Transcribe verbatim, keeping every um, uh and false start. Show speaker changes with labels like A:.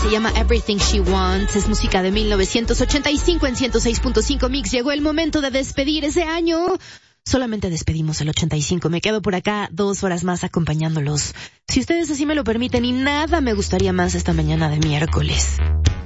A: se llama Everything She Wants, es música de mil novecientos ochenta y cinco en ciento seis punto cinco Mix. Llegó el momento de despedir ese año. Solamente despedimos el ochenta y cinco, me quedo por acá dos horas más acompañándolos. Si ustedes así me lo permiten, y nada me gustaría más esta mañana de miércoles.